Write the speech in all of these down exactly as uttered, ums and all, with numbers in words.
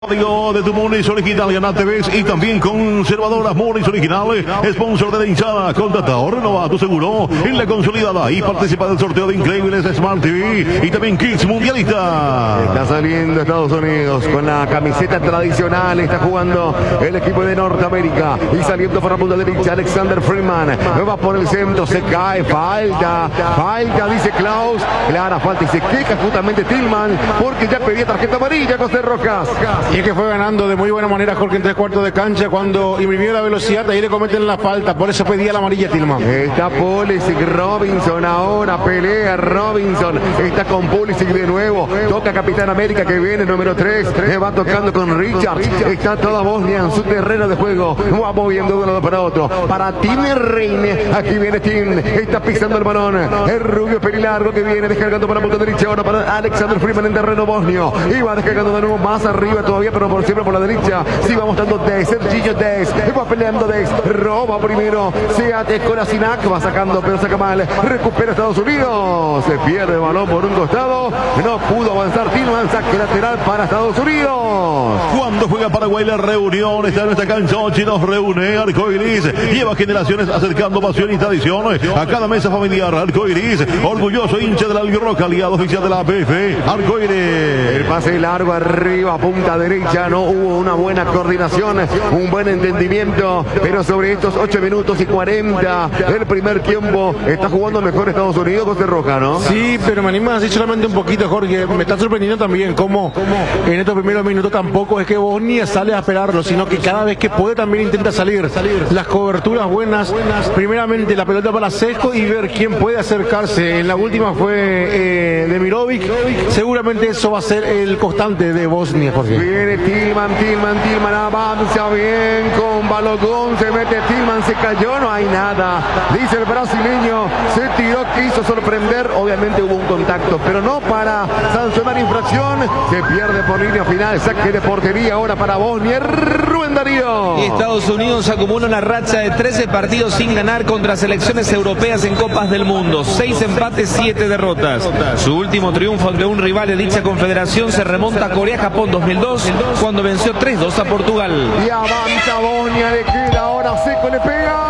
Radio de tu Munis Original Gana T V y también conservadoras Munis Originales, sponsor de la hinchada. Contrata o renova tu seguro en la consolidada y participa del sorteo de increíbles Smart T V y también Kits Mundialista. Está saliendo Estados Unidos con la camiseta tradicional, está jugando el equipo de Norteamérica y saliendo por la punta derecha Alexander Freeman, va por el centro, se cae, falta, falta, dice Klaus, clara falta y se queja justamente Tillman porque ya pedía tarjeta amarilla José Rojas. Y es que fue ganando de muy buena manera Jorge en tres cuartos de cancha cuando imprimió la velocidad, ahí le cometen la falta, por eso pedía la amarilla Tillman. Está Pulisic, Robinson ahora, pelea Robinson, está con Pulisic de nuevo, toca Capitán América que viene número tres, va tocando con Richards, está toda Bosnia en su terreno de juego, va moviendo de un lado para otro, para Tim Reine, aquí viene Tim, está pisando el balón, el rubio pelilargo que viene descargando para la punta derecha ahora para Alexander Freeman en terreno bosnio, y va descargando de nuevo más arriba todavía, pero por siempre por la derecha, sí va mostrando Dez, Sergio Dez, va peleando Dez, roba primero, Seate Kolasinac, va sacando, pero saca mal, recupera Estados Unidos, se pierde el balón por un costado, no pudo avanzar Tillman, saque lateral para Estados Unidos. Cuando juega Paraguay la reunión, está en nuestra cancha, Ochi nos reúne, Arcoiris, lleva generaciones acercando pasión y tradición a cada mesa familiar, Arcoiris, orgulloso hincha de la Albirroca, aliado oficial de la A P F, Arcoiris. El pase largo arriba, punta derecha, no hubo una buena coordinación, un buen entendimiento, pero sobre estos ocho minutos y cuarenta del primer tiempo, está jugando mejor Estados Unidos, José Roja, ¿no? Sí, pero me anima así solamente un poquito, Jorge, me está sorprendiendo también cómo en estos primeros minutos tampoco es que Bosnia sale a esperarlo, sino que cada vez que puede también intenta salir, las coberturas buenas, primeramente la pelota para Sesco y ver quién puede acercarse, en la última fue eh, Demirovic, seguramente eso va a ser el constante de Bosnia, Jorge. Viene Tillman, Tillman, Tillman avanza bien con Balogón, se mete Tillman, se cayó, no hay nada, dice el brasileño, se tiró, quiso sorprender, obviamente hubo un contacto, pero no para sancionar infracción, se pierde por línea final, saque de portería ahora para Bosnia, Rubén Darío. Y Estados Unidos acumula una racha de trece partidos sin ganar contra selecciones europeas en Copas del Mundo, seis empates, siete derrotas. Su último triunfo ante un rival de dicha confederación se remonta a Corea-Japón dos mil dos, cuando venció tres dos a Portugal. Y avanza Bosnia, le queda ahora Seco, le pega.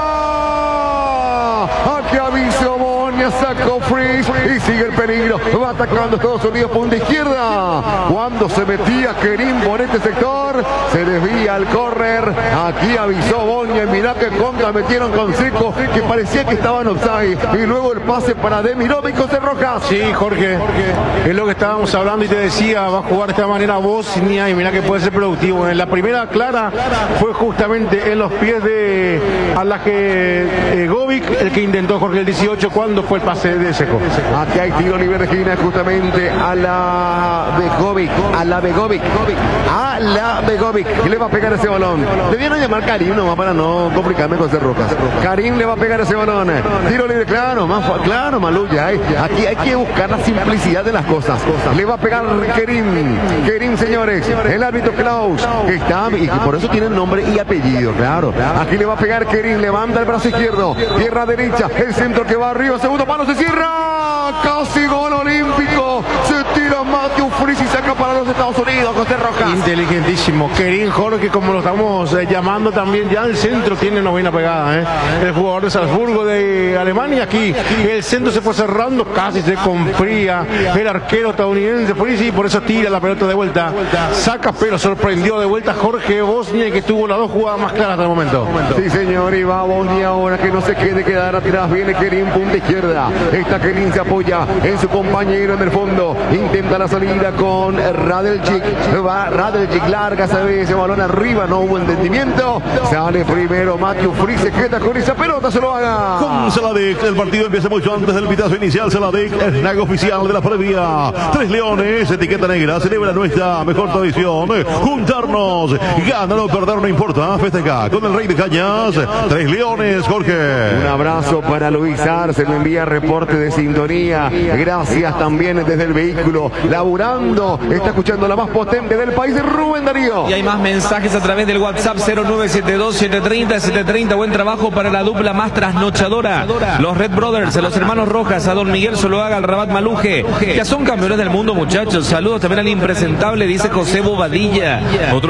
Aquí aviso Bosnia, sacó Freeze y sigue el peligro. Va atacando Estados Unidos, punta izquierda. Cuando se metía Kerim por este sector, se desvía al córner. Aquí avisó Bosnia y mirá que contra metieron con Seco, que parecía que estaban offside. Y luego el pase para Demirovic, José Rojas. Sí, Jorge, es lo que estábamos hablando y te decía, va a jugar de esta manera Bosnia y mirá que puede ser productivo. En la primera clara fue justamente en los pies de Alaje eh, Govic, el que intentó Jorge el dieciocho cuando fue el pase de Seco. Aquí hay tiro libre de esquina justamente a la Begovic, a la Begovic, a la Begovic, que le va a pegar ese balón. Debieron llamar Karim nomás para no complicarme con José Rojas. Karim le va a pegar ese balón. Tiro libre, claro, más claro, Maluya. ¿eh? Aquí hay que buscar la simplicidad de las cosas. Le va a pegar Kerim, Kerim, señores, el árbitro Klaus, que está, y que por eso tiene nombre y apellido, claro. Aquí le va a pegar Kerim, levanta el brazo izquierdo, tierra derecha, el centro que va arriba, segundo palo, se cierra, casi gol olímpico, se tira Matthew Freeze y saca para los Estados Unidos, José Rojas. Inteligentísimo, Kerim Jorge, como lo estamos eh, llamando también, ya el centro tiene novena pegada, ¿eh? El jugador de Salzburgo de Alemania, aquí el centro se fue cerrando, casi se confría el arquero estadounidense Freeze y por eso tira la pelota de vuelta, saca pero sorprendió de vuelta Jorge Bosnia, que tuvo las dos jugadas más claras hasta el momento. Sí, señor, y va Bosnia ahora, que no se quede quedar atrás, viene Kerim, punta izquierda, esta Kerim se apoya en su compañero en el fondo, intenta la salida con Radeljic, va Radeljic, larga esa vez, ese balón arriba, no hubo entendimiento, sale primero Matthew Freeze, se queda con esa pelota, se lo haga. Con Saladek, el partido empieza mucho antes del pitazo inicial. Saladek, el snag oficial de la previa. Tres Leones, etiqueta negra, celebra nuestra mejor tradición. Juntarnos, ganar o perder no importa, festeja con el rey de cañas. Tres Leones, Jorge. Un abrazo para Luis Arce, me envía reporte de sintonía. Gracias también desde el vehículo, laburando Está escuchando la más potente del país, Rubén Darío. Y hay más mensajes a través del WhatsApp cero nueve siete dos, siete tres cero, siete tres cero. Buen trabajo para la dupla más trasnochadora. Los Red Brothers, los hermanos Rojas, a don Miguel Zuluaga, al Rabat Maluje. Ya son campeones del mundo, muchachos. Saludos también al impresentable, dice José Bobadilla. Otro